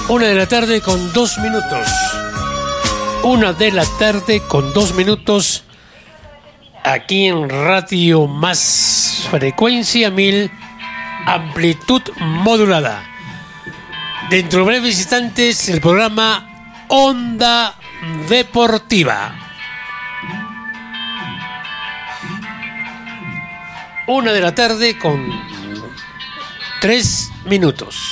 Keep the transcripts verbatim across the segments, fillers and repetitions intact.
Una de la tarde con dos minutos. Una de la tarde con dos minutos. Aquí en Radio Más, frecuencia mil, amplitud modulada. Dentro de breves instantes, el programa Onda Deportiva. Una de la tarde con tres minutos.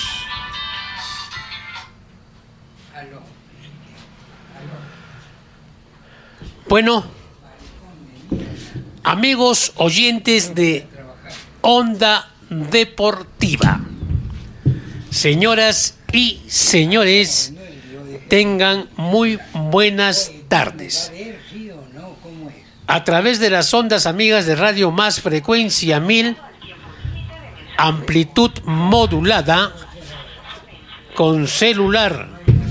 Bueno, amigos oyentes de Onda Deportiva, señoras y señores, tengan muy buenas tardes. A través de las ondas amigas de Radio Más, frecuencia mil, amplitud modulada, con celular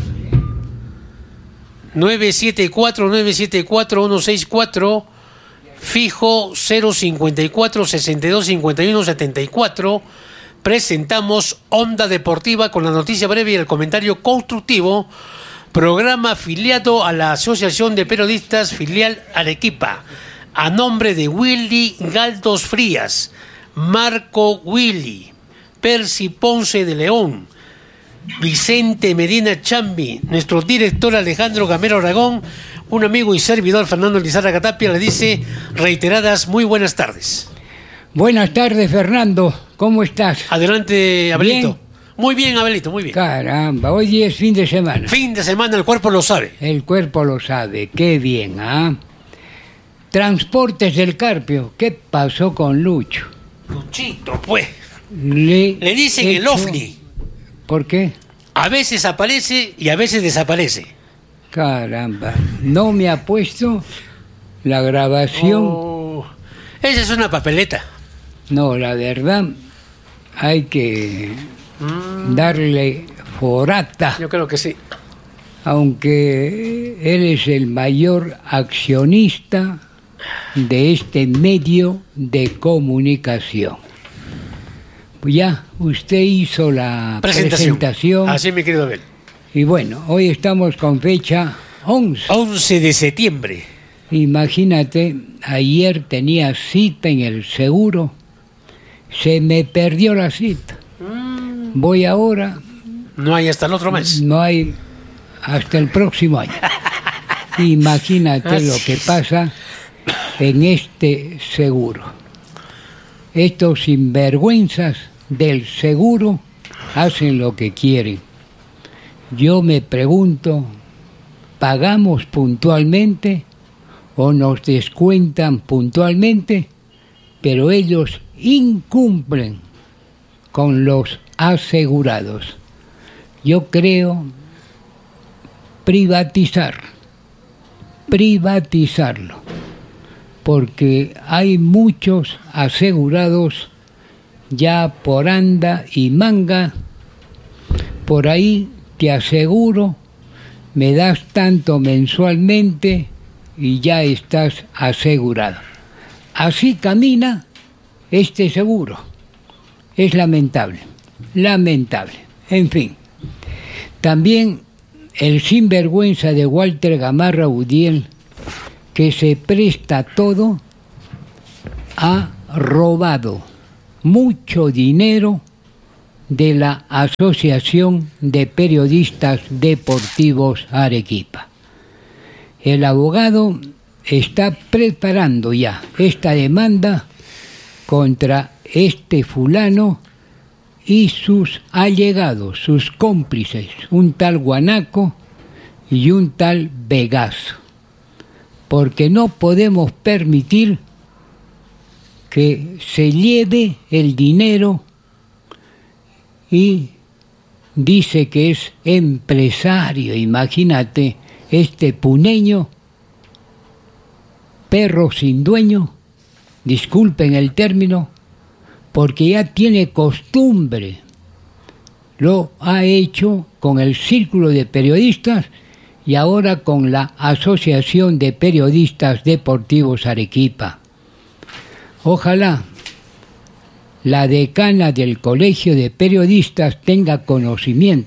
nueve siete cuatro nueve siete cuatro uno seis cuatro, fijo cero cincuenta y cuatro sesenta y dos cincuenta y uno setenta y cuatro. Presentamos Onda Deportiva con la noticia breve y el comentario constructivo, programa afiliado a la Asociación de Periodistas Filial Arequipa, a nombre de Willy Galdos Frías, Marco Willy, Percy Ponce de León, Vicente Medina Chambi, nuestro director Alejandro Gamero Aragón, un amigo y servidor Fernando Lizárraga Tapia, le dice reiteradas muy buenas tardes. Buenas tardes, Fernando, ¿cómo estás? Adelante, Abelito. ¿Bien? Muy bien, Abelito, muy bien. Caramba, hoy es fin de semana. Fin de semana, el cuerpo lo sabe. El cuerpo lo sabe, qué bien, ¿ah? Transportes del Carpio, ¿qué pasó con Lucho? Luchito, pues. Le, Le dicen hecho... el ovni. ¿Por qué? A veces aparece y a veces desaparece. Caramba, no me ha puesto la grabación. Oh, esa es una papeleta. No, la verdad, hay que mm. darle forata. Yo creo que sí. Aunque él es el mayor accionista de este medio de comunicación. Ya, usted hizo la presentación. presentación. Así, mi querido Abel. Y bueno, hoy estamos con fecha once. once de septiembre. Imagínate, ayer tenía cita en el seguro, se me perdió la cita. Mm. Voy ahora. No hay hasta el otro mes. No hay hasta el próximo año. Imagínate lo que pasa en este seguro. Estos sinvergüenzas del seguro hacen lo que quieren. Yo me pregunto, ¿pagamos puntualmente o nos descuentan puntualmente? Pero ellos incumplen con los asegurados. Yo creo privatizar, privatizarlo, porque hay muchos asegurados ya por anda y manga. Por ahí te aseguro, me das tanto mensualmente y ya estás asegurado. Así camina este seguro. Es lamentable, lamentable. En fin, también el sinvergüenza de Walter Gamarra Udiel, que se presta todo, ha robado mucho dinero de la Asociación de Periodistas Deportivos Arequipa. El abogado está preparando ya esta demanda contra este fulano y sus allegados, sus cómplices, un tal Guanaco y un tal Vegaso, porque no podemos permitir que se lleve el dinero y dice que es empresario. Imagínate, este puneño, perro sin dueño, disculpen el término, porque ya tiene costumbre, lo ha hecho con el Círculo de Periodistas y ahora con la Asociación de Periodistas Deportivos Arequipa. Ojalá la decana del Colegio de Periodistas tenga conocimiento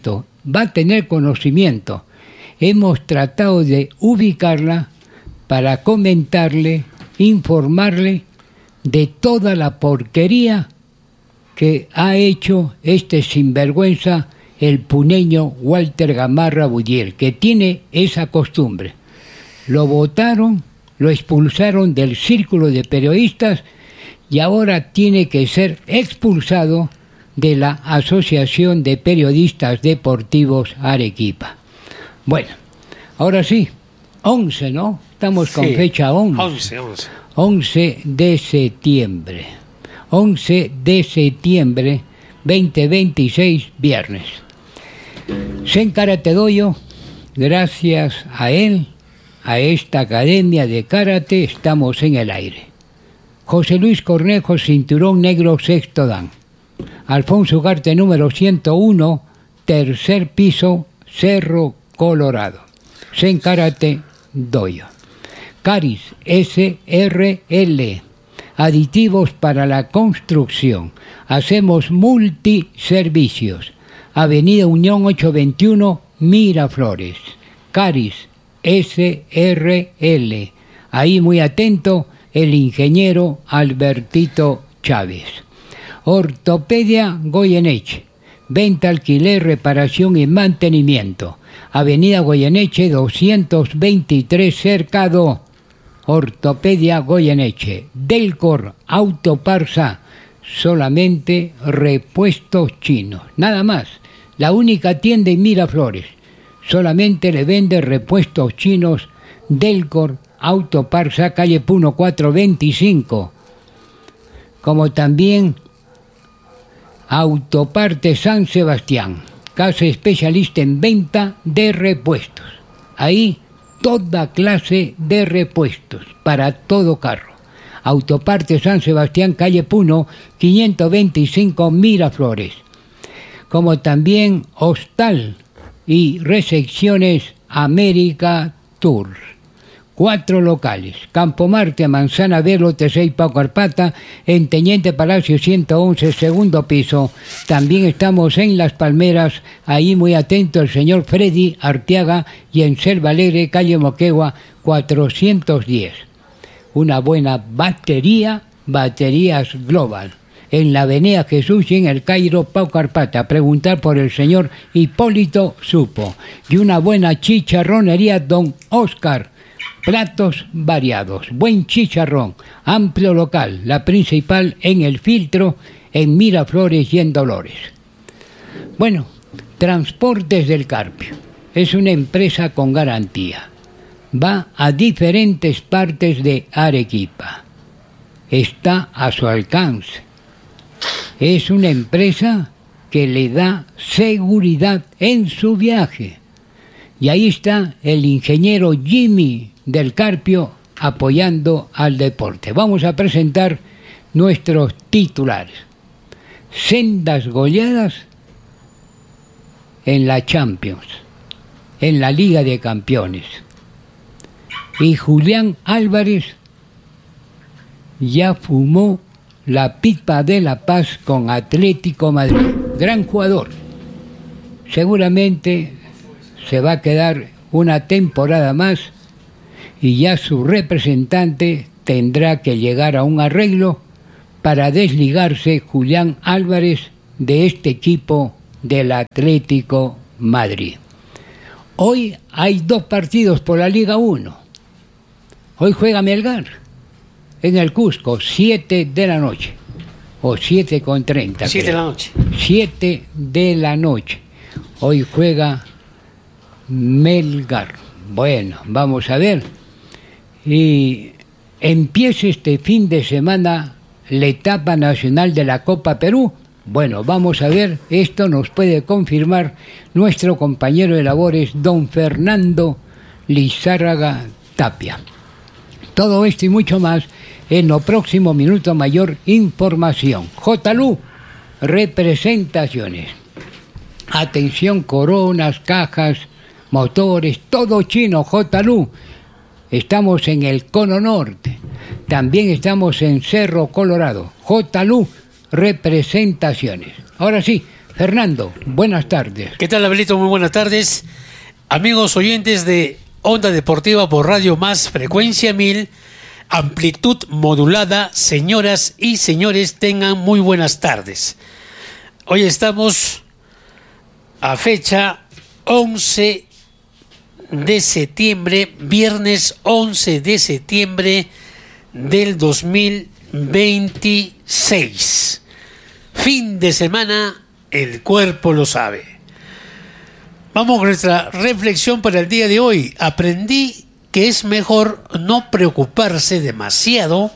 va a tener conocimiento. Hemos tratado de ubicarla para comentarle, informarle de toda la porquería que ha hecho este sinvergüenza, el puneño Walter Gamarra Bullier, que tiene esa costumbre. Lo votaron, lo expulsaron del círculo de periodistas y ahora tiene que ser expulsado de la Asociación de Periodistas Deportivos Arequipa. Bueno, ahora sí, once, ¿no? Estamos con sí, fecha once. once, once. once de septiembre. once de septiembre, veinte veintiséis, viernes. Sen Karate Dojo, gracias a él, a esta academia de karate, estamos en el aire. José Luis Cornejo, cinturón negro, sexto dan. Alfonso Ugarte, número ciento uno, tercer piso, Cerro Colorado. Sen Karate Dojo. Caris S R L, aditivos para la construcción. Hacemos multiservicios. Avenida Unión ochocientos veintiuno, Miraflores. Caris S R L. Ahí muy atento el ingeniero Albertito Chávez. Ortopedia Goyeneche. Venta, alquiler, reparación y mantenimiento. Avenida Goyeneche doscientos veintitrés, Cercado. Ortopedia Goyeneche. Delcor Autoparsa. Solamente repuestos chinos. Nada más. La única tienda en Miraflores. Solamente le vende repuestos chinos. Delcor Autoparsa, calle Puno cuatrocientos veinticinco. Como también Autoparte San Sebastián, casa especialista en venta de repuestos. Ahí toda clase de repuestos para todo carro. Autoparte San Sebastián, calle Puno quinientos veinticinco, Miraflores. Como también hostal y recepciones América Tours. Cuatro locales: Campo Marte, Manzana Verde, Lote seis, Pauco Arpata, en Teniente Palacio ciento once, segundo piso. También estamos en Las Palmeras, ahí muy atento el señor Freddy Arteaga, y en Selva Alegre, calle Moquegua cuatrocientos diez. Una buena batería, Baterías Global, en la avenida Jesús y en el Cairo, Pauco Arpata. Preguntar por el señor Hipólito Supo. Y una buena chicharronería Don Oscar. Platos variados, buen chicharrón, amplio local, la principal en El Filtro, en Miraflores y en Dolores. Bueno, Transportes del Carpio es una empresa con garantía. Va a diferentes partes de Arequipa. Está a su alcance. Es una empresa que le da seguridad en su viaje. Y ahí está el ingeniero Jimmy del Carpio apoyando al deporte. Vamos a presentar nuestros titulares. Sendas goleadas en la Champions, en la Liga de Campeones. Y Julián Álvarez ya fumó la pipa de la paz con Atlético Madrid. Gran jugador. Seguramente se va a quedar una temporada más y ya su representante tendrá que llegar a un arreglo para desligarse Julián Álvarez de este equipo del Atlético Madrid. Hoy hay dos partidos por la Liga uno. Hoy juega Melgar en el Cusco, siete de la noche, o siete con treinta. siete de la noche. siete de la noche. Hoy juega Melgar. Bueno, vamos a ver. Y empieza este fin de semana la etapa nacional de la Copa Perú. Bueno, vamos a ver, esto nos puede confirmar nuestro compañero de labores, don Fernando Lizárraga Tapia. Todo esto y mucho más en lo próximo Minuto Mayor Información. J. Lu, representaciones. Atención, coronas, cajas, motores, todo chino, J. Lu. Estamos en el Cono Norte. También estamos en Cerro Colorado. J. Lu, representaciones. Ahora sí, Fernando, buenas tardes. ¿Qué tal, Abelito? Muy buenas tardes. Amigos oyentes de Onda Deportiva por Radio Más, frecuencia mil, amplitud modulada, señoras y señores, tengan muy buenas tardes. Hoy estamos a fecha once de septiembre, viernes once de septiembre del dos mil veintiséis. Fin de semana, el cuerpo lo sabe. Vamos con nuestra reflexión para el día de hoy. Aprendí que es mejor no preocuparse demasiado.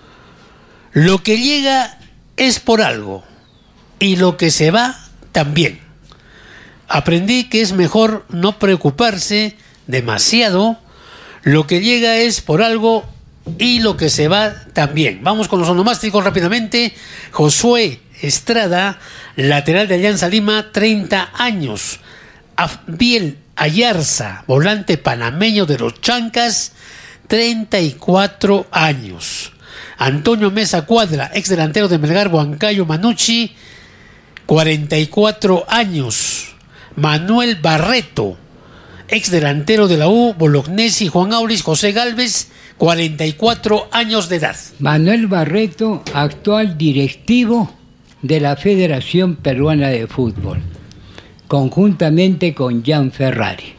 Lo que llega es por algo y lo que se va también. Aprendí que es mejor no preocuparse demasiado. Lo que llega es por algo y lo que se va también. Vamos con los onomásticos rápidamente. Josué Estrada, lateral de Alianza Lima, treinta años. Abdiel Ayarza, volante panameño de los Chancas, treinta y cuatro años. Antonio Mesa Cuadra, ex delantero de Melgar, Huancayo Manucci, cuarenta y cuatro años. Manuel Barreto, ex delantero de la U, Bolognesi, Juan Aulis, José Galvez, cuarenta y cuatro años de edad. Manuel Barreto, actual directivo de la Federación Peruana de Fútbol, conjuntamente con Jan Ferrari.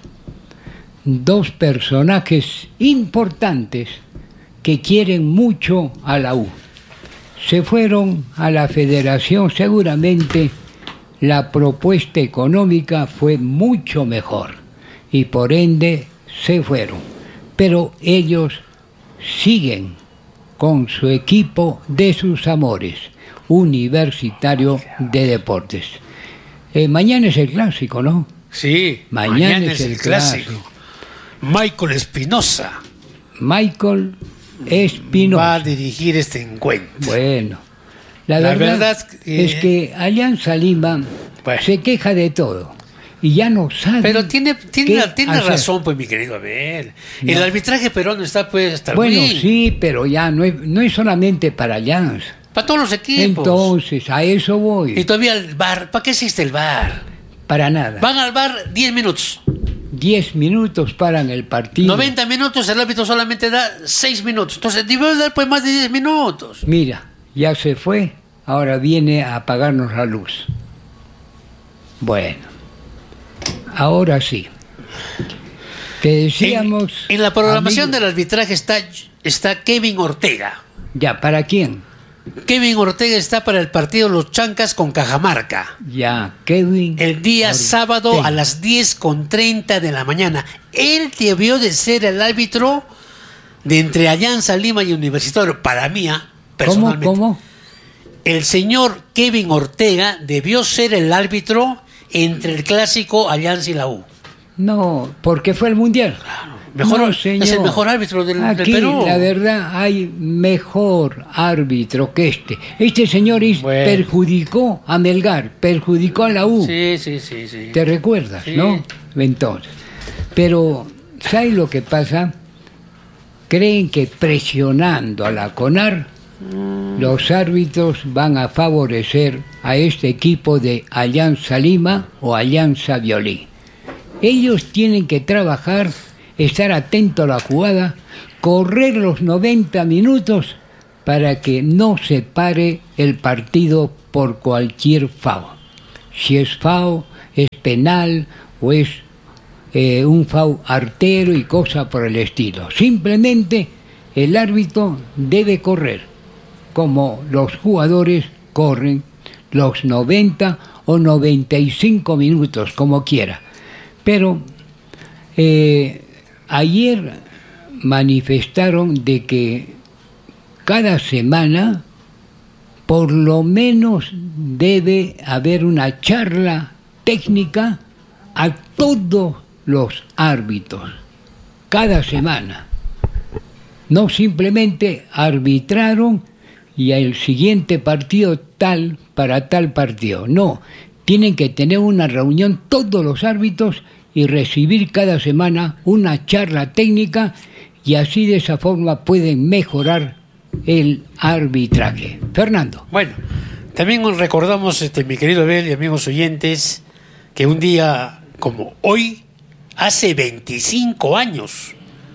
Dos personajes importantes que quieren mucho a la U. Se fueron a la Federación, seguramente la propuesta económica fue mucho mejor y por ende se fueron. Pero ellos siguen con su equipo de sus amores, Universitario de Deportes. Eh, mañana es el clásico, ¿no? Sí, mañana, mañana es el, el clásico. clásico. Michael Espinosa. Michael Espinosa va a dirigir este encuentro. Bueno, la, la verdad, verdad eh, es que Alianza Lima bueno. se queja de todo y ya no sabe. Pero tiene tiene, tiene razón, pues, mi querido Abel. No. El arbitraje peruano está pues estar bueno, bien. Sí, pero ya no es, no es solamente para Alianza. Para todos los equipos. Entonces, a eso voy. Y todavía el V A R, ¿para qué existe el V A R? Para nada. Van al V A R diez minutos. diez minutos paran el partido. noventa minutos, el árbitro solamente da seis minutos. Entonces, debe dar pues más de diez minutos. Mira, ya se fue, ahora viene a apagarnos la luz. Bueno, ahora sí. Te decíamos... En, en la programación amigo, del arbitraje está, está Kevin Ortega. Ya, ¿para quién? Kevin Ortega está para el partido Los Chancas con Cajamarca. Ya, Kevin. El día Ortega. sábado a las diez con treinta de la mañana. Él debió de ser el árbitro de entre Alianza Lima y Universitario. Para mí, personalmente. ¿Cómo? ¿Cómo? El señor Kevin Ortega debió ser el árbitro entre el clásico Alianza y la U. No, porque fue el Mundial. Claro. Mejor, no, señor. Es el mejor árbitro del, Aquí, del Perú. La verdad, hay mejor árbitro que este. Este señor es, bueno. perjudicó a Melgar, perjudicó a la U. Sí, sí, sí. sí. ¿Te recuerdas, sí. no? Entonces, pero, ¿sabes lo que pasa? Creen que presionando a la CONAR, mm. los árbitros van a favorecer a este equipo de Alianza Lima o Alianza Violín. Ellos tienen que trabajar, estar atento a la jugada, correr los noventa minutos para que no se pare el partido por cualquier foul. Si es foul, es penal o es eh, un foul artero y cosas por el estilo. Simplemente el árbitro debe correr, como los jugadores corren los noventa o noventa y cinco minutos, como quiera. Pero eh, ayer manifestaron de que cada semana por lo menos debe haber una charla técnica a todos los árbitros, cada semana. No simplemente arbitraron y el siguiente partido tal para tal partido. No, tienen que tener una reunión todos los árbitros y recibir cada semana una charla técnica y así de esa forma pueden mejorar el arbitraje. Fernando. Bueno, También nos recordamos, este, mi querido Abel y amigos oyentes, que un día como hoy, hace veinticinco años,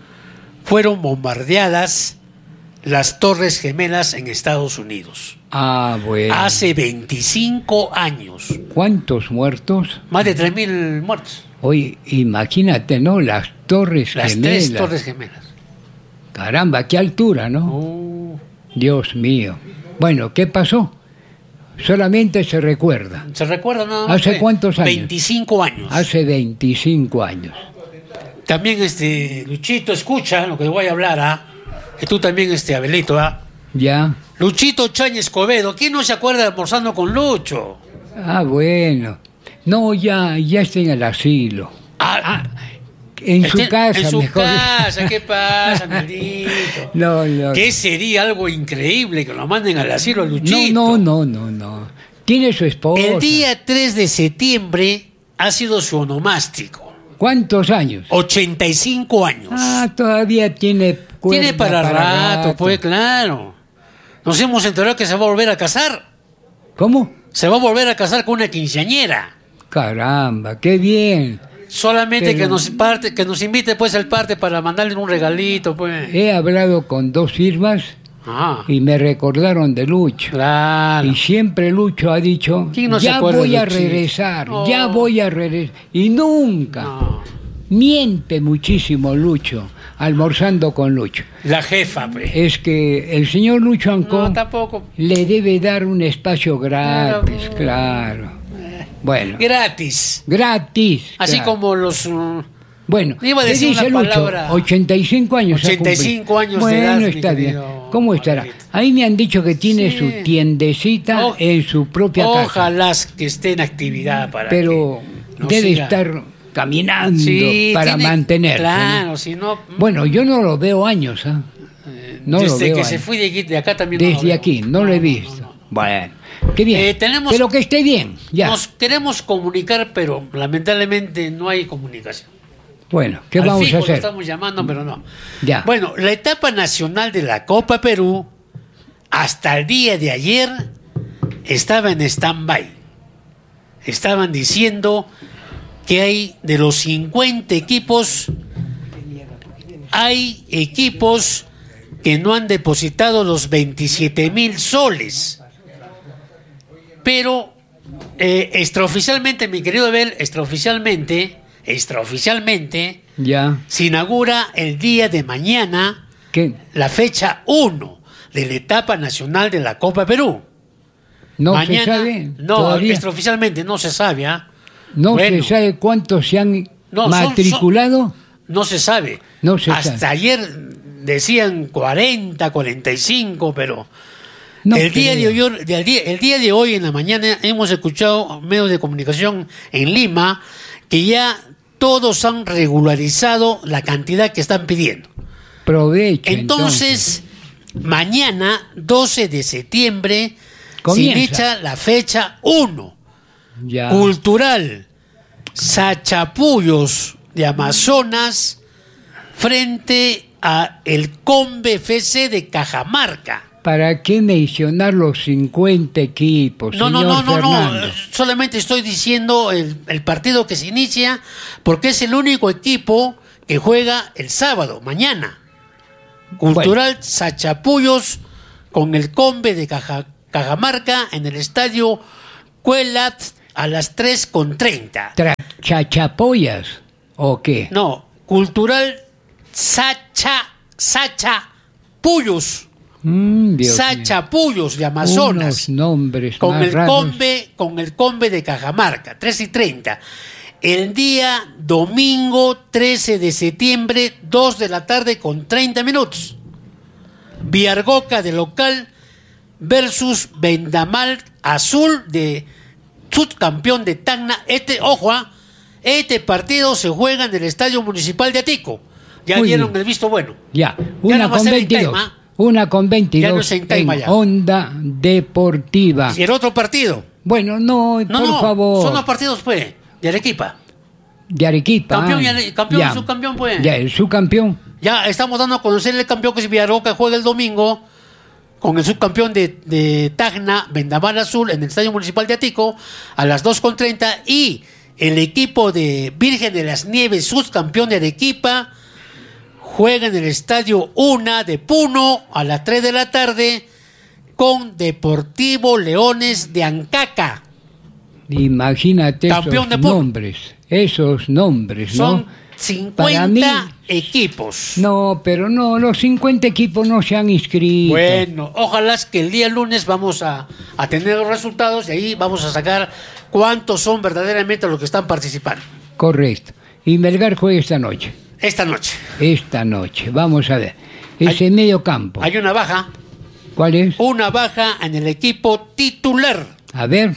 fueron bombardeadas las Torres Gemelas en Estados Unidos. Ah, bueno. Hace veinticinco años. ¿Cuántos muertos? Más de tres mil muertos. Oye, imagínate, ¿no? Las Torres Las Gemelas. tres Torres Gemelas. Caramba, qué altura, ¿no? Oh. Dios mío. Bueno, ¿qué pasó? Solamente se recuerda. ¿Se recuerda nada más? ¿Hace cuántos años? veinticinco años. Hace veinticinco años. También, este, Luchito, escucha lo que voy a hablar, ¿ah? Y tú también, este, Abelito, ¿ah? Ya. Luchito Chañez Escobedo. ¿Quién no se acuerda de Almorzando con Lucho? Ah, bueno. No, ya, ya está en el asilo. Ah, ah. En su Este- casa, En su mejor. casa, ¿qué pasa, maldito? No, no. ¿Qué sería algo increíble que lo manden al asilo a Luchito? No, no, no, no, no. Tiene su esposa. El día tres de septiembre ha sido su onomástico. ¿Cuántos años? ochenta y cinco años. Ah, todavía tiene cuerda Tiene para, rato, pues claro. Nos hemos enterado que se va a volver a casar. ¿Cómo? Se va a volver a casar con una quinceañera. Caramba, qué bien. Solamente Pero- que nos parte, que nos invite pues al parte para mandarle un regalito, pues. He hablado con dos firmas Ah, y me recordaron de Lucho. claro. Y siempre Lucho ha dicho, ¿Quién no se ya acuerda voy de a Luchito? regresar, No. ya voy a regresar. Y nunca. No. Miente muchísimo Lucho, almorzando con Lucho. La jefa, pues. Es que el señor Lucho Ancón No, tampoco. le debe dar un espacio gratis, Claro. claro. Bueno, Gratis. gratis. Así claro. como los... uh, Bueno, Iba a ¿qué decir dice una Lucho? palabra. ochenta y cinco años. ha ochenta y cinco cumplido. años de bueno, edad, mi está bien. querido ¿Cómo estará? Abelito. Ahí me han dicho que tiene Sí. su tiendecita O- en su propia casa. Ojalá que esté en actividad para Pero que nos debe siga. estar caminando Sí, para tiene- mantenerse. ¿no? Claro, si no... Bueno, yo no lo veo años, ¿ah? eh, no lo desde veo que ahí. se fue de, aquí, de acá también no lo Desde veo. aquí, no lo he visto. Bueno, qué bien. Eh, tenemos- Pero que esté bien, ya. Nos queremos comunicar, pero lamentablemente no hay comunicación. Bueno, ¿qué Al vamos fijo a lo hacer? estamos llamando, pero no. Ya. Bueno, la etapa nacional de la Copa Perú, hasta el día de ayer, estaba en stand-by. Estaban diciendo que hay de los cincuenta equipos, hay equipos que no han depositado los veintisiete mil soles. Pero eh, extraoficialmente, mi querido Abel, extraoficialmente, extraoficialmente, Ya. se inaugura el día de mañana ¿Qué? la fecha uno de la etapa nacional de la Copa Perú. No mañana, se sabe. no, todavía. extraoficialmente no se sabe, ¿ah? No Bueno, se sabe cuántos se han No, son- matriculado. no se sabe. No se Hasta sabe. ayer decían cuarenta, cuarenta y cinco, pero No el, día de creo. hoy, del día, el día de hoy en la mañana hemos escuchado medios de comunicación en Lima que ya todos han regularizado la cantidad que están pidiendo. Provecho. Entonces, mañana, doce de septiembre, Comienza. se inicia la fecha uno, Ya. cultural, Sachapullos de Amazonas, frente a el Combe F C de Cajamarca. ¿Para qué mencionar los cincuenta equipos, No, no, señor no, no, no, Fernando? solamente estoy diciendo el, el partido que se inicia, porque es el único equipo que juega el sábado, mañana. Cultural Sachapullos con el Combe de Caja- Cajamarca en el estadio Cuelat a las tres con treinta. Tra- ¿Chachapollas o qué? No, Cultural Sacha, Sachapullos, Mm, Dios mío. Sachapullos de Amazonas. Unos nombres Con más el raros. combe, con el combe de Cajamarca, tres y treinta. El día domingo trece de septiembre, dos de la tarde con treinta minutos. Viargoca de local versus Vendamal Azul de subcampeón de Tacna. Este, ojo, ¿ah? Este partido se juega en el Estadio Municipal de Atico. Ya Muy dieron bien. el visto bueno. Ya, Ya una no va a con ser en veintidós. time, ¿ah? Una con veintidós Ya no es en time en allá. Onda Deportiva. Y el otro partido. Bueno, no, No, por no, favor. son los partidos, pues, de Arequipa. De Arequipa. Campeón y ah, ale- campeón ya. y subcampeón, pues. Ya, el subcampeón. Ya estamos dando a conocer el campeón que es Villarroca, juega el domingo con el subcampeón de, de Tacna, Vendaval Azul, en el Estadio Municipal de Atico, a las dos con treinta, y el equipo de Virgen de las Nieves, subcampeón de Arequipa, juega en el Estadio Una de Puno a las tres de la tarde con Deportivo Leones de Ancaca. Imagínate Campeón esos de nombres, esos nombres, ¿no? Son cincuenta mí, equipos. No, pero no, los cincuenta equipos no se han inscrito. Bueno, ojalá que el día lunes vamos a, a tener los resultados y ahí vamos a sacar cuántos son verdaderamente los que están participando. Correcto. Y Melgar juega esta noche. Esta noche. Esta noche, vamos a ver. Ese Hay- medio campo. Hay una baja, ¿Cuál es? una baja en el equipo titular. A ver.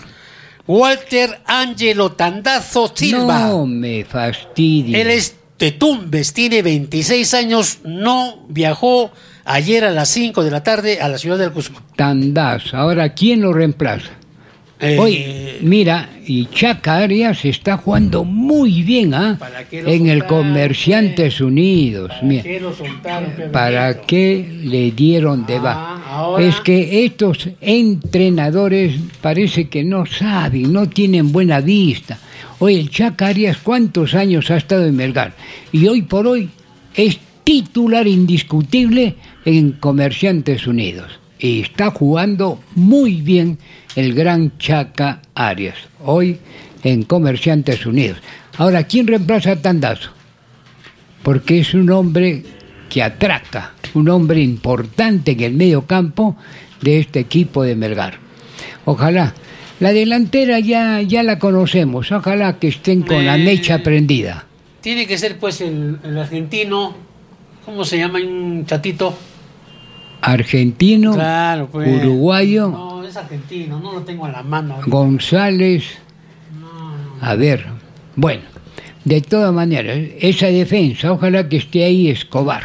Walter Ángelo Tandazo Silva. No me fastidies. Él es de Tumbes, tiene veintiséis años, no viajó ayer a las cinco de la tarde a la ciudad del Cusco. Tandaz. Ahora, ¿quién lo reemplaza? Eh, Oye, mira, y Chaca Arias está jugando muy bien, ¿ah? ¿Para qué lo En el soltaron, Comerciantes pe? Unidos. ¿Para Mira, qué lo soltaron, pe, ¿para Benito? qué le dieron de Ah, baja? ahora- Es que estos entrenadores parece que no saben, no tienen buena vista. Oye, el Chaca Arias, ¿cuántos años ha estado en Melgar? Y hoy por hoy es titular indiscutible en Comerciantes Unidos. Y está jugando muy bien el gran Chaca Arias, hoy en Comerciantes Unidos. Ahora, ¿quién reemplaza a Tandazo? Porque es un hombre que atraca, un hombre importante en el medio campo de este equipo de Melgar. Ojalá. La delantera ya, ya la conocemos, ojalá que estén con la Eh, mecha prendida. Tiene que ser pues el, el argentino, ¿cómo se llama? Un chatito. Argentino, Claro, pues. uruguayo, No, es argentino, no lo tengo en la mano. ahorita. González. No, no. A ver, bueno, de todas maneras, esa defensa, ojalá que esté ahí Escobar,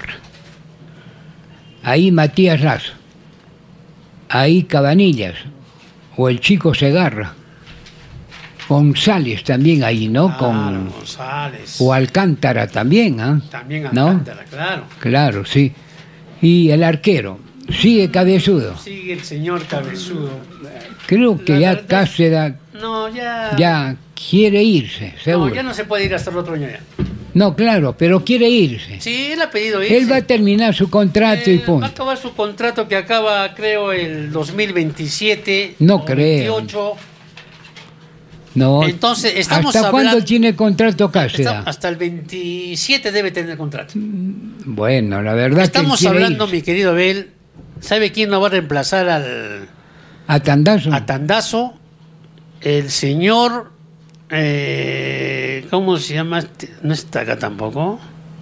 ahí Matías Lazo, ahí Cabanillas, o el chico Segarra, González también ahí, ¿no? Claro, Con, González. o Alcántara también, ¿ah? También ¿No? Alcántara, claro. Claro, sí. Y el arquero, sigue Cabezudo. Sigue el señor Cabezudo. Creo que La ya verdad- Cáceres No, ya. ya quiere irse, seguro. No, ya no se puede ir hasta el otro año ya. No, claro, pero quiere irse. Sí, él ha pedido ir. Él va a terminar su contrato y Va a punto. acabar su contrato que acaba, creo, el dos mil veintisiete. No o creo. veintiocho. No. Entonces, estamos ¿Hasta cuándo hablando- tiene contrato Cáceres? Está- hasta el veintisiete debe tener contrato. Bueno, la verdad Estamos que él quiere hablando, irse. mi querido Abel, ¿sabe quién lo va a reemplazar al ¿A Tandazo? a Tandazo? El señor, eh, ¿cómo se llama? este? No está acá tampoco.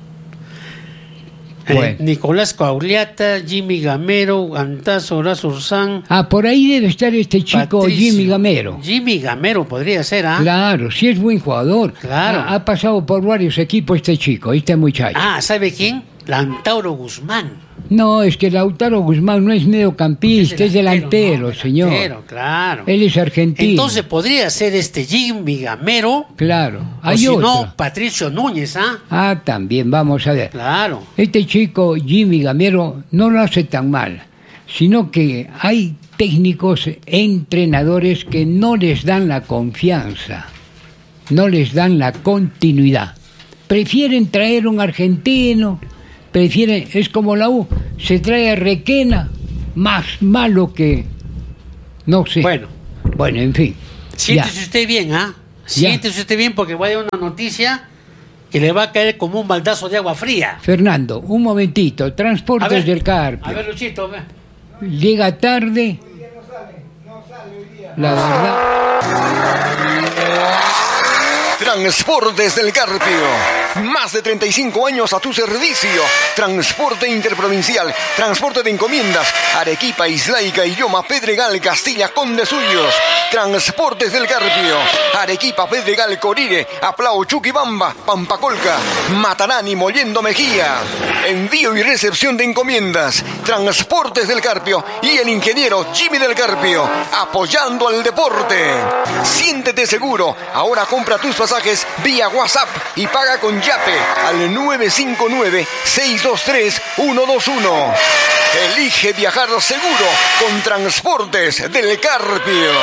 Eh, Bueno. Nicolás Cauliata, Jimmy Gamero, Antazo, Horacio Urzán. Ah, por ahí debe estar este chico Patricio. Jimmy Gamero. Jimmy Gamero podría ser, ¿ah? Claro, sí es buen jugador. Claro. Ha, ha pasado por varios equipos este chico, este muchacho. Ah, ¿sabe quién? Lantauro Guzmán. No, es que Lautaro Guzmán no es mediocampista, es delantero, ¿no? señor. Delantero, claro. Él es argentino. Entonces podría ser este Jimmy Gamero. Claro. O Hay si otro. no, Patricio Núñez, ¿ah? Ah, también, vamos a ver. Claro. Este chico, Jimmy Gamero, no lo hace tan mal, sino que hay técnicos, entrenadores que no les dan la confianza, no les dan la continuidad. Prefieren traer un argentino, prefieren, es como la U, se trae a Requena, más malo que, no sé. Bueno. Bueno, en fin. Siéntese Ya. usted bien, ¿ah? Ya. Siéntese usted bien porque voy a dar una noticia que le va a caer como un baldazo de agua fría. Fernando, un momentito, A Transportes ver, del Carpio. A ver, Luchito, ve. Llega tarde. La verdad. Transportes del Carpio. Más de treinta y cinco años a tu servicio. Transporte interprovincial, transporte de encomiendas, Arequipa, Islaica, Illoma, Pedregal, Castilla, Conde Suyos. Transportes del Carpio. Arequipa, Pedregal, Corire, Aplao, Chuquibamba, Pampacolca, Matarani, Mollendo Mejía. Envío y recepción de encomiendas. Transportes del Carpio y el ingeniero Jimmy del Carpio, apoyando al deporte. Siéntete seguro. Ahora compra tus pasajes vía WhatsApp y paga con Yape al nueve cinco nueve, seis dos tres, uno dos uno. Elige viajar seguro con Transportes del Carpio.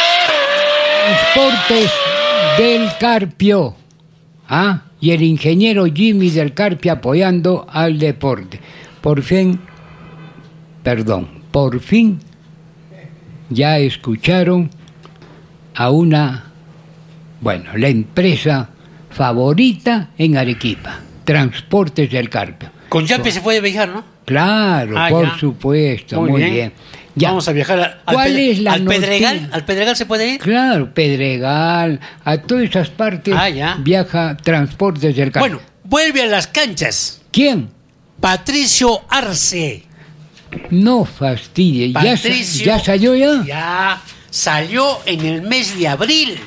Transportes del Carpio. ¿Ah? Y el ingeniero Jimmy del Carpio apoyando al deporte. Por fin, perdón, por fin ya escucharon a una, bueno, la empresa favorita en Arequipa, Transportes del Carpio. Con Yape se puede viajar, ¿no? Claro, ah, por ya. supuesto, muy, muy bien. bien. Ya. Vamos a viajar al, al, ¿Cuál Pedre, es la al Pedregal. noticia? ¿Al Pedregal se puede ir? Claro, Pedregal, a todas esas partes Ah, ya. viaja Transportes del Carpio. Bueno, vuelve a las canchas. ¿Quién? Patricio Arce. No fastidie, ¿Ya, Patricio, ¿ya salió ya? Ya salió en el mes de abril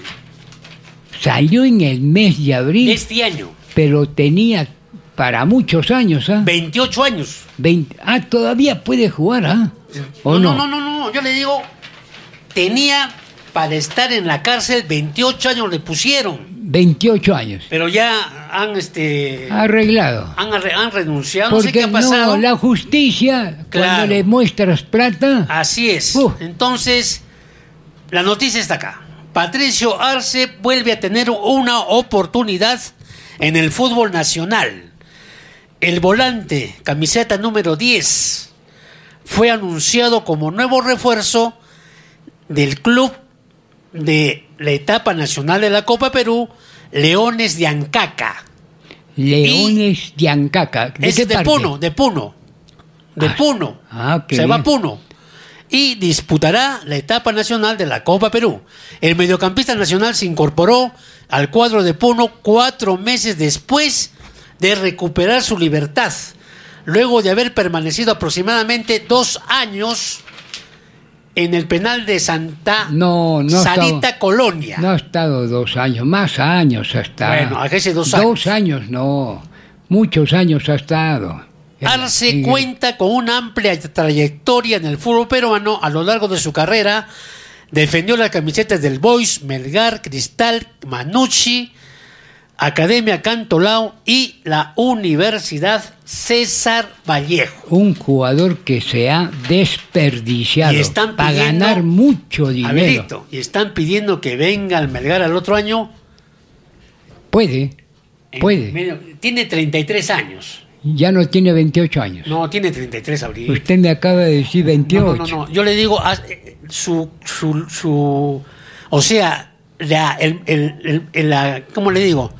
Salió en el mes de abril, de este año. pero tenía para muchos años, ¿ah? veintiocho años. veinte Ah, todavía puede jugar, ¿ah? ¿O no, no? no, no, no, no, yo le digo, tenía para estar en la cárcel veintiocho años le pusieron, veintiocho años. pero ya han este Arreglado. han, arre- han renunciado, no sé Porque qué ha pasado. no, la justicia, Claro. cuando le muestras plata, Así es. Uh. Entonces, la noticia está acá. Patricio Arce vuelve a tener una oportunidad en el fútbol nacional. El volante, camiseta número diez, fue anunciado como nuevo refuerzo del club de la etapa nacional de la Copa Perú, Leones de Ancaca. Leones de Ancaca. ¿De Es qué de parte? Puno, de Puno. De Ah, Puno. ah, qué Se va a bien. Puno. Y disputará la etapa nacional de la Copa Perú. El mediocampista nacional se incorporó al cuadro de Puno cuatro meses después de recuperar su libertad, luego de haber permanecido aproximadamente dos años en el penal de Santa No, no ha Sarita estado- Colonia. No ha estado dos años, más años ha estado. Bueno, aquellos dos Dos años, no. Muchos años ha estado. Arce En el- cuenta con una amplia trayectoria en el fútbol peruano. A lo largo de su carrera defendió las camisetas del Boys, Melgar, Cristal, Manucci, Academia Cantolao y la Universidad César Vallejo. Un jugador que se ha desperdiciado Y están para pidiendo- ganar mucho dinero. Abelito, y están pidiendo que venga al Melgar al otro año. Puede, En puede. medio- tiene treinta y tres años. Ya no tiene veintiocho años. No, tiene treinta y tres, Abril. Usted me acaba de decir veintiocho. No, no, no, no. Yo le digo, ah, eh, su, su, su, o sea, la, el, el, el- el- la, ¿cómo le digo?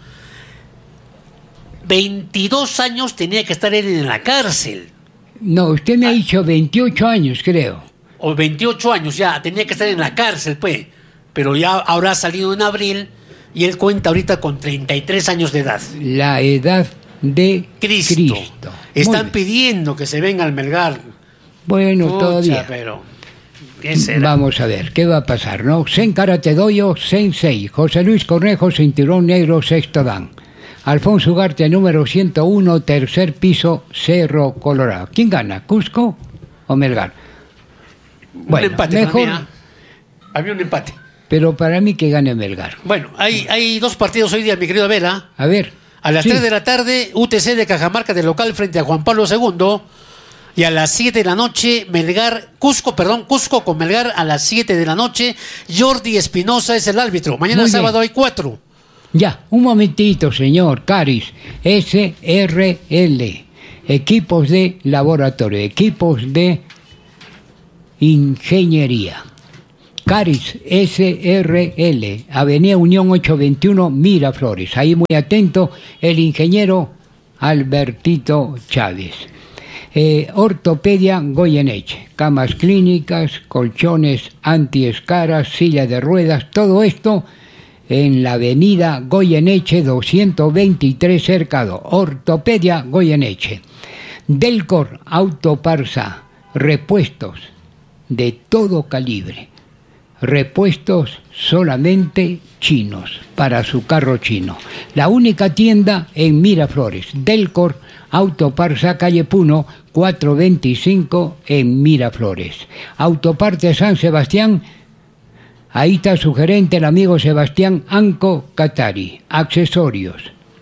veintidós años tenía que estar él en la cárcel. No, usted me ha dicho veintiocho años, creo. O veintiocho años ya, tenía que estar en la cárcel, pues. Pero ya habrá salido en abril y él cuenta ahorita con treinta y tres años de edad. La edad de Cristo. Cristo. Están Muy bien. pidiendo que se venga al Melgar. Bueno, Pucha, todavía. pero ¿qué será? Vamos a ver, ¿qué va a pasar, no? Sen Karate Doyo, Sensei, José Luis Cornejo, cinturón negro, sexto dan. Alfonso Ugarte, número ciento uno, tercer piso, Cerro Colorado. ¿Quién gana, Cusco o Melgar? Un empate para mejor, mí, ¿ah? Había un empate. pero para mí que gane Melgar. Bueno, hay, hay dos partidos hoy día, mi querido Vela. A ver. A las sí. tres de la tarde, U T C de Cajamarca de local frente a Juan Pablo segundo. Y a las siete de la noche, Melgar, Cusco, perdón, Cusco con Melgar a las siete de la noche. Jordi Espinosa es el árbitro. Mañana Muy sábado bien. hay cuatro. Ya, un momentito, señor Caris. S R L. Equipos de laboratorio, equipos de ingeniería. Caris S R L, Avenida Unión ochocientos veintiuno, Miraflores. Ahí muy atento el ingeniero Albertito Chávez. Eh, ortopedia Goyeneche, camas clínicas, colchones antiescaras, silla de ruedas, todo esto en la avenida Goyeneche doscientos veintitrés Cercado. Ortopedia Goyeneche. Delcor Autoparsa, repuestos de todo calibre. Repuestos solamente chinos, para su carro chino. La única tienda en Miraflores, Delcor Autoparsa, calle Puno, cuatrocientos veinticinco en Miraflores. Autoparte San Sebastián, ahí está su gerente, el amigo Sebastián Anco Catari. Accesorios,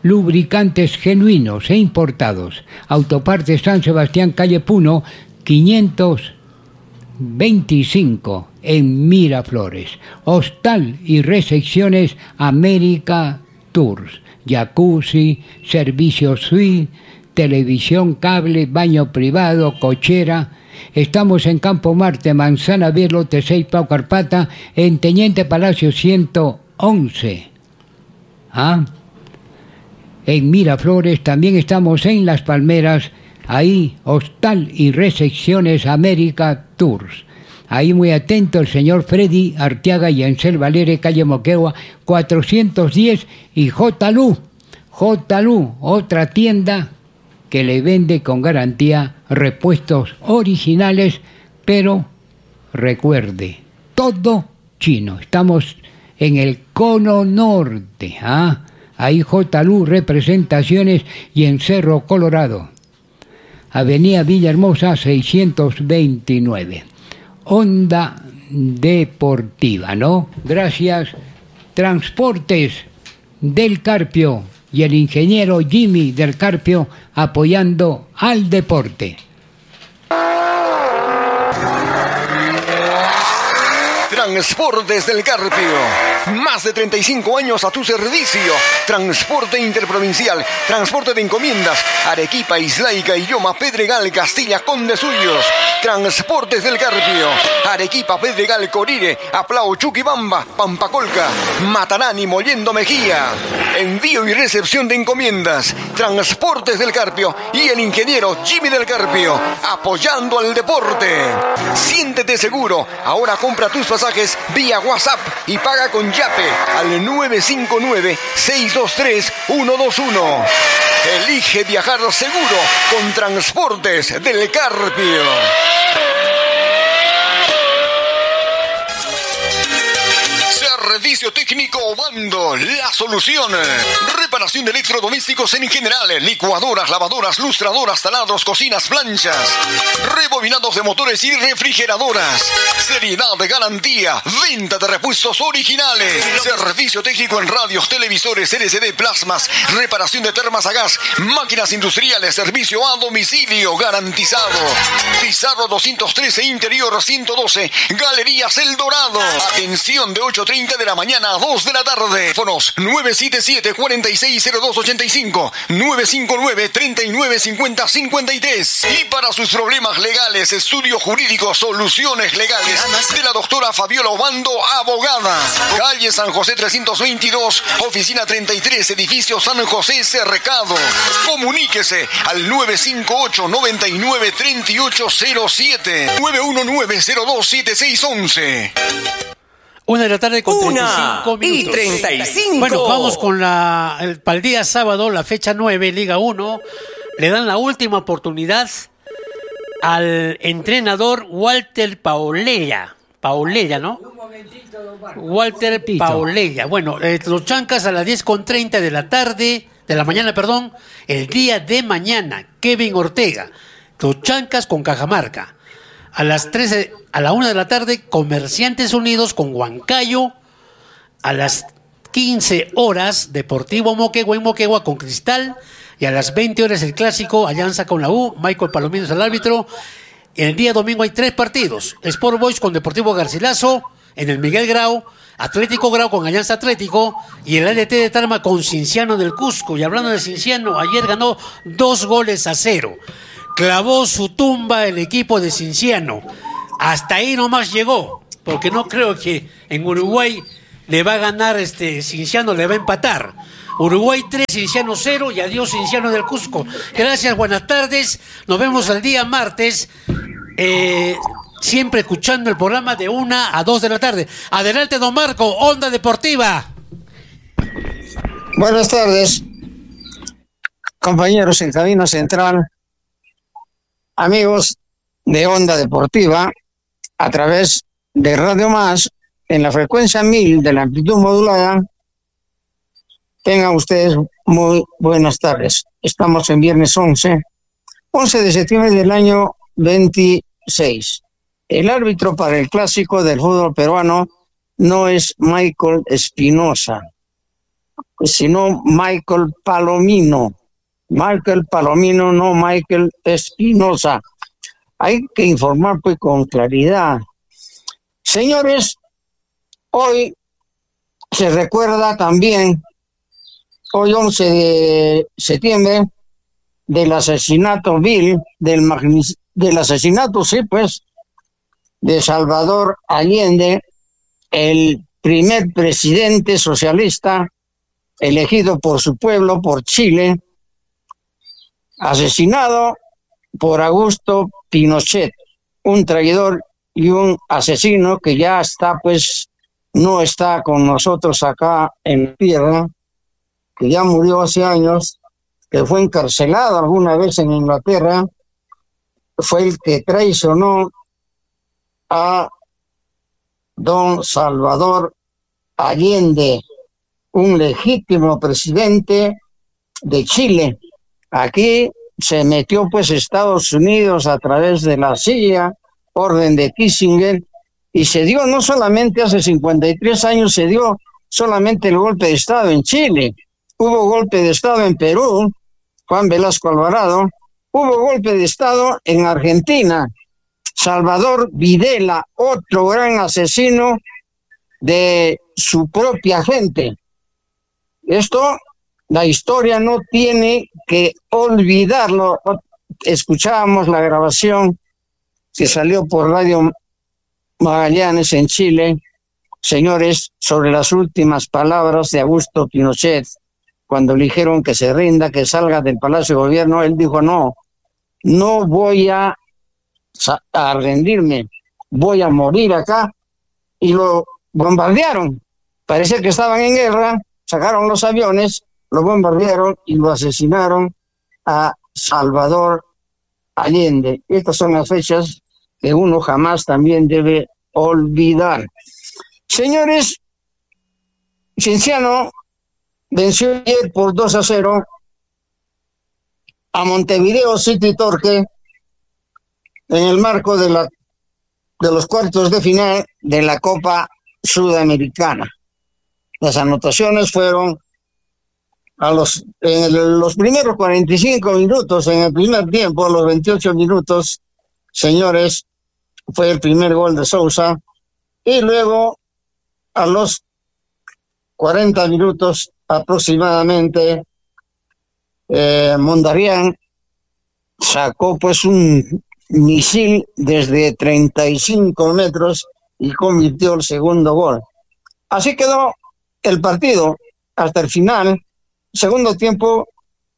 lubricantes genuinos e importados. Autopartes San Sebastián, calle Puno, quinientos veinticinco en Miraflores. Hostal y recepciones América Tours, jacuzzi, servicio suite, televisión, cable, baño privado, cochera. Estamos en Campo Marte, Manzana Vía, lote seis, Pau Carpata, en Teniente Palacio ciento once. ¿Ah? En Miraflores también estamos en Las Palmeras, ahí Hostal y recepciones América Tours. Ahí muy atento el señor Freddy Arteaga y Ansel Valere, calle Moquegua, cuatrocientos diez, y J. Lu, J. Lu, otra tienda que le vende con garantía repuestos originales, pero recuerde, todo chino. Estamos en el cono norte, ¿ah? Ahí J. Lu Representaciones, y en Cerro Colorado, Avenida Villahermosa seiscientos veintinueve. Onda Deportiva, ¿no? Gracias, Transportes del Carpio y el ingeniero Jimmy del Carpio apoyando al deporte. Transportes del Carpio. Más de treinta y cinco años a tu servicio. Transporte interprovincial, transporte de encomiendas. Arequipa, Islaica, Illoma, Pedregal, Castilla, Conde Suyos. Transportes del Carpio. Arequipa, Pedregal, Corire, Aplao, Chuquibamba, Pampacolca, Matarani, Mollendo Mejía. Envío y recepción de encomiendas. Transportes del Carpio y el ingeniero Jimmy del Carpio apoyando al deporte. Siéntete seguro. Ahora compra tus pasajes vía WhatsApp y paga con Yape al nueve cinco nueve, seis dos tres, uno dos uno. Elige viajar seguro con Transportes del Carpio. Servicio técnico Obando, la solución. Reparación de electrodomésticos en general, licuadoras, lavadoras, lustradoras, taladros, cocinas, planchas, rebobinados de motores y refrigeradoras. Seriedad de garantía, venta de repuestos originales. Servicio técnico en radios, televisores, L C D, plasmas, reparación de termas a gas, máquinas industriales, servicio a domicilio garantizado. Pizarro doscientos trece, interior ciento doce, Galerías El Dorado. Atención de ocho treinta de la mañana a dos de la tarde. Teléfonos nueve siete siete, cuatro seis cero dos ocho cinco, nueve cinco nueve, treinta y nueve cincuenta cincuenta y tres. Y para sus problemas legales, estudio jurídico, soluciones legales de la doctora Fabiola Obando, abogada. Calle San José trescientos veintidós, oficina treinta y tres, edificio San José Cercado. Comuníquese al nueve cinco ocho, noventa y nueve, treinta y ocho cero siete, nueve uno nueve, cero dos siete seis once. Una de la tarde con treinta y cinco minutos. Y treinta y cinco. Bueno, vamos con la, el, para el día sábado, la fecha nueve, Liga uno. Le dan la última oportunidad al entrenador Walter Paolella. Paolella, ¿no? Un momentito, don Marco. Walter Paolella. Bueno, eh, los Chancas a las diez con treinta de la tarde, de la mañana, perdón, el día de mañana, Kevin Ortega. Los Chancas con Cajamarca. A las trece, a la una de la tarde, Comerciantes Unidos con Huancayo. A las quince horas, Deportivo Moquegua en Moquegua con Cristal. Y a las veinte horas, el clásico Alianza con la U. Michael Palomino es el árbitro. El día domingo hay tres partidos. Sport Boys con Deportivo Garcilaso en el Miguel Grau. Atlético Grau con Alianza Atlético. Y el L T de Tarma con Cinciano del Cusco. Y hablando de Cinciano, ayer ganó dos goles a cero. Clavó su tumba el equipo de Cinciano. Hasta ahí nomás llegó, porque no creo que en Uruguay le va a ganar este Cinciano, le va a empatar. Uruguay tres, Cinciano cero, y adiós Cinciano del Cusco. Gracias, buenas tardes. Nos vemos el día martes, eh, siempre escuchando el programa de una a dos de la tarde. Adelante, don Marco, Onda Deportiva. Buenas tardes, compañeros en cabina central. Amigos de Onda Deportiva, a través de Radio Más, en la frecuencia mil de la amplitud modulada, tengan ustedes muy buenas tardes. Estamos en viernes once, once de septiembre del año veintiséis. El árbitro para el clásico del fútbol peruano no es Michael Espinosa. sino Michael Palomino. Michael Palomino, no Michael Espinosa. Hay que informar pues con claridad. Señores, hoy se recuerda también, hoy once de septiembre, del asesinato vil, del, magnic- del asesinato, sí, pues, de Salvador Allende, el primer presidente socialista elegido por su pueblo, por Chile, asesinado por Augusto Pinochet, un traidor y un asesino que ya está, pues, no está con nosotros acá en la tierra, que ya murió hace años, que fue encarcelado alguna vez en Inglaterra, fue el que traicionó a don Salvador Allende, un legítimo presidente de Chile. Aquí se metió pues Estados Unidos a través de la C I A, orden de Kissinger, y se dio no solamente hace cincuenta y tres años, se dio solamente el golpe de Estado en Chile, hubo golpe de Estado en Perú, Juan Velasco Alvarado, hubo golpe de Estado en Argentina, Salvador Videla, otro gran asesino de su propia gente. Esto, la historia no tiene que olvidarlo. Escuchábamos la grabación que salió por Radio Magallanes en Chile, señores, sobre las últimas palabras de Augusto Pinochet, cuando le dijeron que se rinda, que salga del Palacio de Gobierno. Él dijo, no, no voy a, a rendirme, voy a morir acá, y lo bombardearon. Parece que estaban en guerra, sacaron los aviones, lo bombardearon y lo asesinaron a Salvador Allende. Estas son las fechas que uno jamás también debe olvidar. Señores, Cienciano venció ayer por dos a cero a Montevideo City Torque en el marco de, la, de los cuartos de final de la Copa Sudamericana. Las anotaciones fueron a los, en el, los primeros cuarenta y cinco minutos, en el primer tiempo, a los veintiocho minutos, señores, fue el primer gol de Sousa, y luego a los cuarenta minutos aproximadamente, eh, Mondarian sacó pues un misil desde treinta y cinco metros y convirtió el segundo gol. Así quedó el partido hasta el final. Segundo tiempo,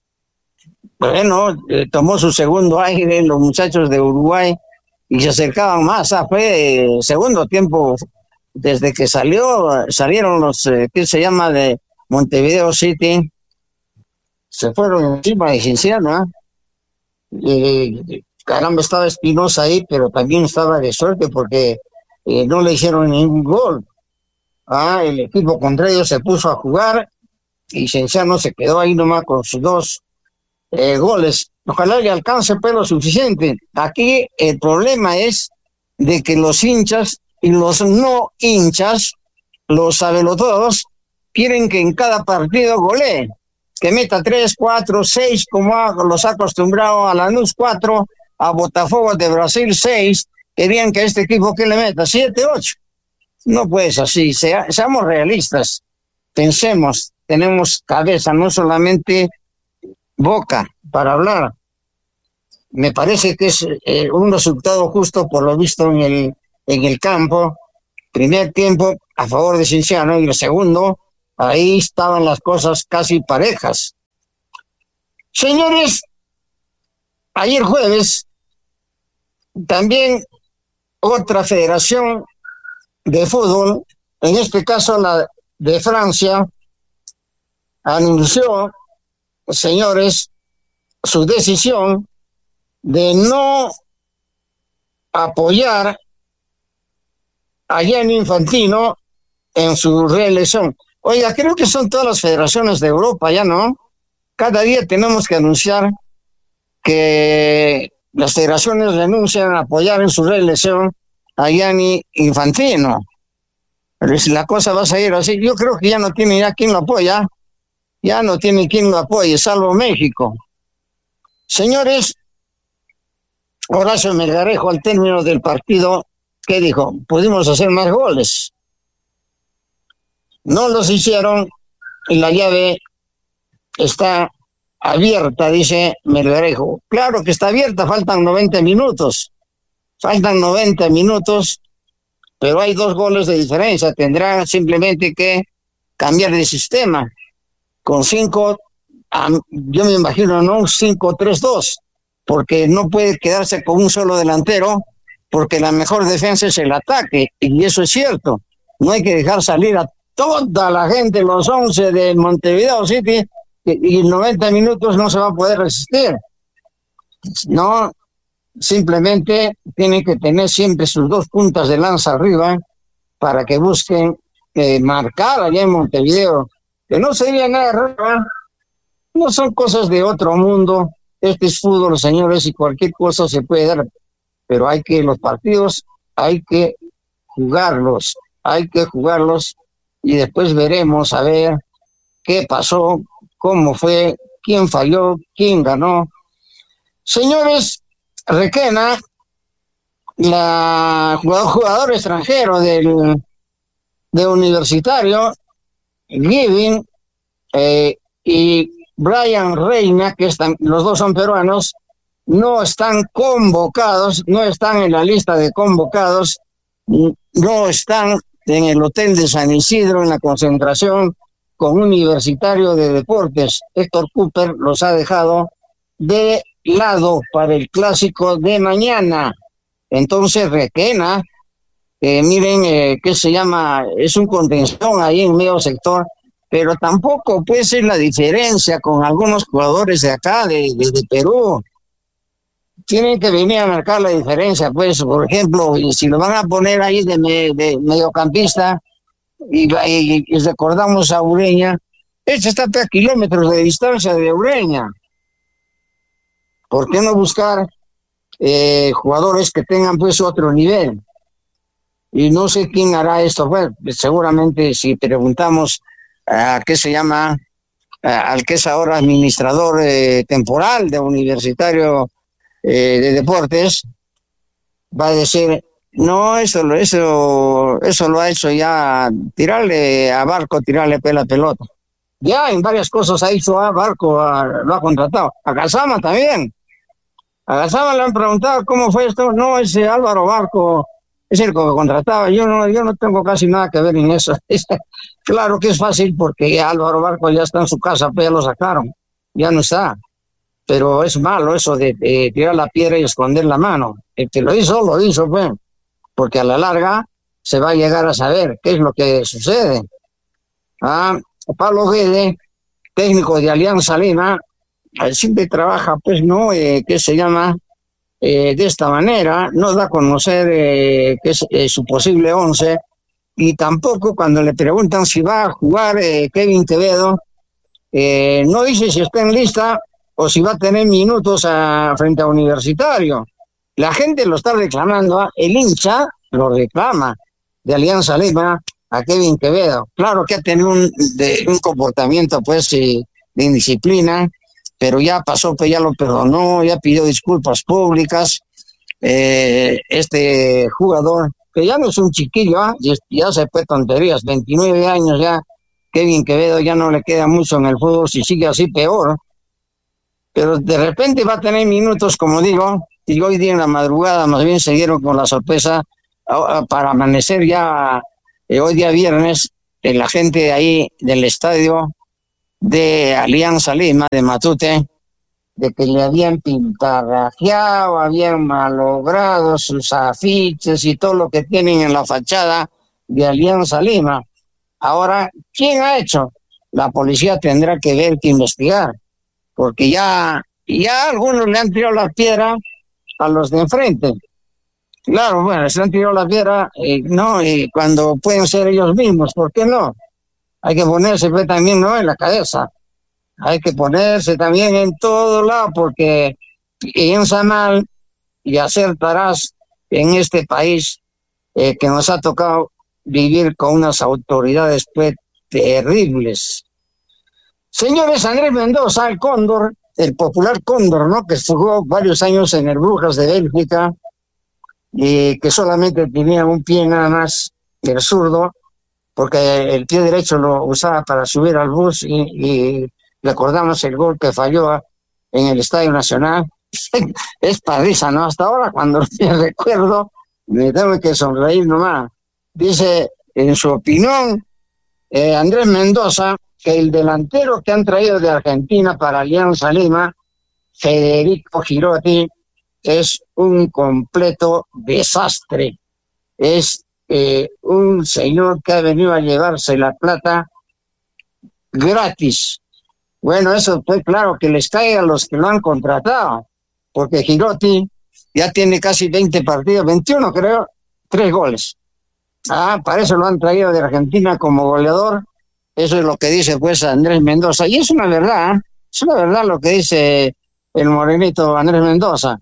bueno, eh, tomó su segundo aire los muchachos de Uruguay y se acercaban más. Ah, fue eh, segundo tiempo, desde que salió, salieron los, eh, ¿qué se llama?, de Montevideo City, se fueron encima de Cienciano, ¿eh? Eh, caramba, estaba Espinosa ahí, pero también estaba de suerte porque eh, no le hicieron ningún gol. Ah, el equipo contrario se puso a jugar y Cienciano se quedó ahí nomás con sus dos eh, goles. Ojalá le alcance pues lo suficiente. Aquí el problema es de que los hinchas y los no hinchas, los sabelotodos, quieren que en cada partido golee, que meta tres, cuatro, seis, como ha, los ha acostumbrado a Lanús cuatro, a Botafogo de Brasil seis, querían que este equipo que le meta siete, ocho. No puede ser así, sea, seamos realistas, pensemos, tenemos cabeza, no solamente boca para hablar. Me parece que es eh, un resultado justo por lo visto en el, en el campo. Primer tiempo a favor de Cienciano y el segundo, ahí estaban las cosas casi parejas. Señores, ayer jueves también otra federación de fútbol, en este caso la de Francia, anunció, señores, su decisión de no apoyar a Gianni Infantino en su reelección. Oiga, creo que son todas las federaciones de Europa, ¿ya no? Cada día tenemos que anunciar que las federaciones renuncian a apoyar en su reelección a Gianni Infantino. Pero si la cosa va a seguir así, yo creo que ya no tiene ya quien lo apoya. ya no tiene quien lo apoye, salvo México. Señores, Horacio Melgarejo, al término del partido, ¿qué dijo? Pudimos hacer más goles. No los hicieron y la llave está abierta, dice Melgarejo. Claro que está abierta, faltan noventa minutos. Faltan noventa minutos, pero hay dos goles de diferencia. Tendrá simplemente que cambiar de sistema. Con cinco, yo me imagino, ¿no? cinco tres dos, porque no puede quedarse con un solo delantero, porque la mejor defensa es el ataque, y eso es cierto. No hay que dejar salir a toda la gente, los once de Montevideo City, y en noventa minutos no se va a poder resistir. No, simplemente tienen que tener siempre sus dos puntas de lanza arriba para que busquen eh, marcar allá en Montevideo, que no sería nada raro, no son cosas de otro mundo. Este es fútbol, señores, y cualquier cosa se puede dar, pero hay que, los partidos hay que jugarlos, hay que jugarlos, y después veremos a ver qué pasó, cómo fue, quién falló, quién ganó. Señores, Requena, la jugador, jugador extranjero del de Universitario, Giving, eh, y Brian Reina, que están, los dos son peruanos, no están convocados, no están en la lista de convocados, no están en el hotel de San Isidro en la concentración con Universitario de Deportes. Héctor Cooper los ha dejado de lado para el clásico de mañana. Entonces Requena, eh, miren, eh, ¿qué se llama? Es un contención ahí en medio sector, pero tampoco puede ser la diferencia con algunos jugadores de acá, de, de, de Perú. Tienen que venir a marcar la diferencia, pues, por ejemplo, si lo van a poner ahí de, me, de mediocampista, y, y, y recordamos a Ureña, este está a kilómetros de distancia de Ureña. ¿Por qué no buscar eh, jugadores que tengan pues otro nivel? Y no sé quién hará esto. Bueno, seguramente si preguntamos a qué se llama, a, al que es ahora administrador eh, temporal de Universitario eh, de Deportes, va a decir, no, eso, eso, eso lo ha hecho ya, tirarle a Barco, tirarle la pelota. Ya en varias cosas ha hecho a Barco, a, lo ha contratado. A Gazama también. A Gazama le han preguntado cómo fue esto. No, ese Álvaro Barco es el que contrataba. Yo no, yo no tengo casi nada que ver en eso. Claro que es fácil porque Álvaro Barco ya está en su casa, pues ya lo sacaron. Ya no está. Pero es malo eso de, de tirar la piedra y esconder la mano. El que lo hizo, lo hizo, pues. Porque a la larga se va a llegar a saber qué es lo que sucede. Ah, Pablo Guede, técnico de Alianza Lima, siempre trabaja, pues, ¿no? Eh, ¿Qué se llama? Eh, de esta manera, no da a conocer eh, qué es eh, su posible once, y tampoco cuando le preguntan si va a jugar eh, Kevin Quevedo, eh, no dice si está en lista o si va a tener minutos a, frente a Universitario. La gente lo está reclamando, ¿eh? El hincha lo reclama de Alianza Lima a Kevin Quevedo. Claro que ha tenido un, de, un comportamiento pues eh, de indisciplina, pero ya pasó, pues ya lo perdonó, ya pidió disculpas públicas. Eh, este jugador, que ya no es un chiquillo, ¿eh? ya se fue tonterías, veintinueve años ya, Kevin Quevedo ya no le queda mucho en el fútbol, si sigue así peor, pero de repente va a tener minutos, como digo, y hoy día en la madrugada más bien se dieron con la sorpresa para amanecer ya, eh, hoy día viernes, eh, la gente ahí del estadio de Alianza Lima, de Matute, de que le habían pintarrajeado, habían malogrado sus afiches y todo lo que tienen en la fachada de Alianza Lima. Ahora, ¿quién ha hecho? La policía tendrá que ver, que investigar, porque ya, ya algunos le han tirado la piedra a los de enfrente. Claro, bueno, se han tirado la piedra, eh, no, y cuando pueden ser ellos mismos, ¿por qué no? Hay que ponerse pues, también, ¿no?, en la cabeza. Hay que ponerse también en todo lado, porque piensa mal y acertarás en este país eh, que nos ha tocado vivir con unas autoridades pues terribles. Señores, Andrés Mendoza, el Cóndor, el popular Cóndor, ¿no? Que jugó varios años en el Brujas de Bélgica y que solamente tenía un pie nada más, el zurdo, porque el pie derecho lo usaba para subir al bus y, y recordamos el gol que falló en el Estadio Nacional. Es padriza, ¿no? Hasta ahora cuando me recuerdo me tengo que sonreír nomás. Dice, en su opinión, eh, Andrés Mendoza, que el delantero que han traído de Argentina para Alianza Lima, Federico Girotti, es un completo desastre. Es eh, un señor que ha venido a llevarse la plata gratis. Bueno, eso fue claro que les cae a los que lo han contratado, porque Girotti ya tiene casi veinte partidos, veintiuno creo, tres goles. Ah, para eso lo han traído de Argentina como goleador. Eso es lo que dice pues Andrés Mendoza. Y es una verdad, ¿eh? Es una verdad lo que dice el morenito Andrés Mendoza.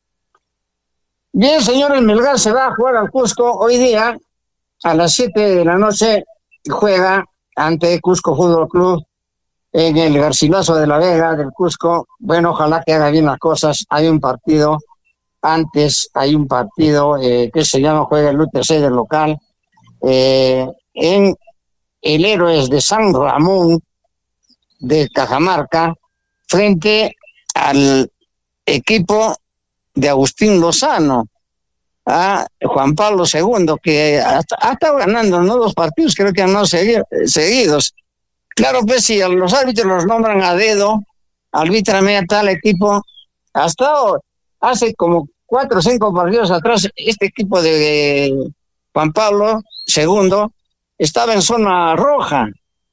Bien, señores, Melgar se va a jugar al Cusco hoy día a las siete de la noche. Juega ante Cusco Fútbol Club en el Garcilaso de la Vega del Cusco. Bueno, ojalá que haga bien las cosas. Hay un partido antes, hay un partido eh, que se llama, juega el U T C del local, eh, en el Héroes de San Ramón de Cajamarca, frente al equipo de Agustín Lozano, a Juan Pablo segundo, que ha, ha estado ganando, ¿no? Dos partidos, creo que han no segui seguidos. Claro, pues si a los árbitros los nombran a dedo, arbítrame a tal equipo, ha estado hace como cuatro o cinco partidos atrás, este equipo de Juan Pablo segundo estaba en zona roja,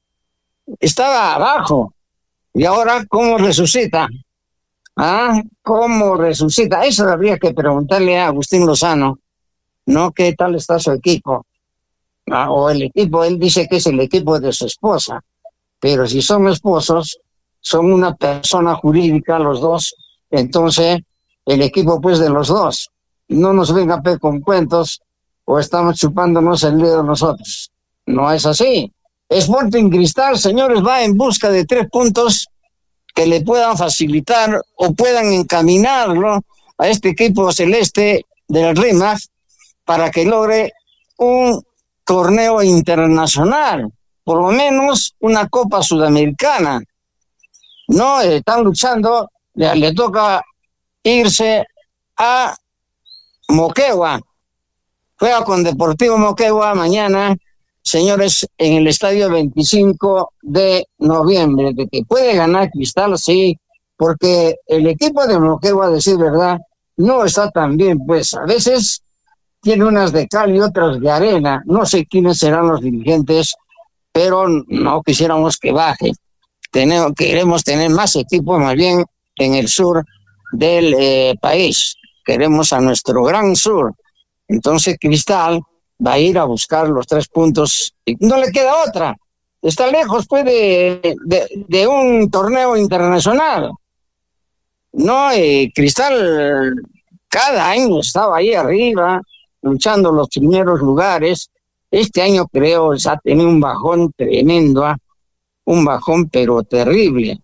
estaba abajo, y ahora ¿cómo resucita? ¿Ah? ¿Cómo resucita? Eso habría que preguntarle a Agustín Lozano, ¿no? ¿Qué tal está su equipo? ¿Ah? O el equipo, él dice que es el equipo de su esposa, pero si son esposos, son una persona jurídica los dos, entonces el equipo pues de los dos. No nos venga a con cuentos o estamos chupándonos el dedo nosotros. No es así. Sporting Cristal, señores, va en busca de tres puntos que le puedan facilitar o puedan encaminarlo a este equipo celeste del RIMAC para que logre un torneo internacional, por lo menos una Copa Sudamericana. No, están luchando, le, le toca irse a Moquegua. Juega con Deportivo Moquegua mañana, señores, en el estadio veinticinco de noviembre. De que puede ganar Cristal, sí, porque el equipo de Moquegua, a decir verdad, no está tan bien, pues a veces tiene unas de cal y otras de arena. No sé quiénes serán los dirigentes, pero no quisiéramos que baje. Tenemos, queremos tener más equipos más bien en el sur del eh, país. Queremos a nuestro gran sur. Entonces Cristal va a ir a buscar los tres puntos y no le queda otra. Está lejos pues de, de, de un torneo internacional. No, eh, Cristal cada año estaba ahí arriba, luchando los primeros lugares. Este año creo ha tenido un bajón tremendo, ¿eh? Un bajón pero terrible.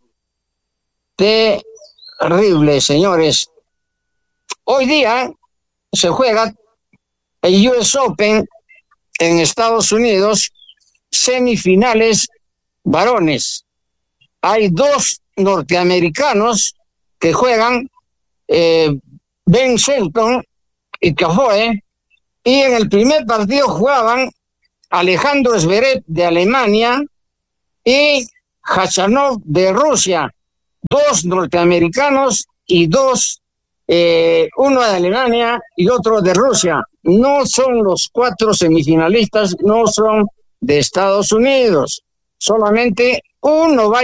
Terrible, señores. Hoy día se juega el U S Open en Estados Unidos, semifinales varones. Hay dos norteamericanos que juegan, eh, Ben Shelton y Cafoe, y en el primer partido jugaban Alejandro Zverev de Alemania y Khachanov de Rusia, dos norteamericanos y dos, eh, uno de Alemania y otro de Rusia. No son los cuatro semifinalistas, no son de Estados Unidos, solamente uno va